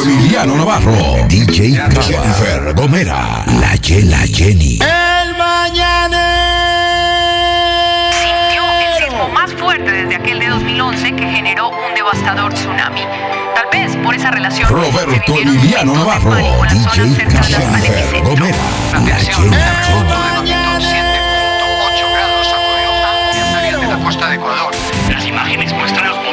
Emiliano Navarro, DJ Jennifer Gomera, la Jenny. El mañanero sintió el sismo más fuerte desde aquel de 2011 que generó un devastador tsunami. Tal vez por esa relación. Roberto Emiliano Navarro, DJ Jennifer Gomera, la Jenny. Grados sacudió amplias áreas de la costa de Ecuador. Las imágenes muestran los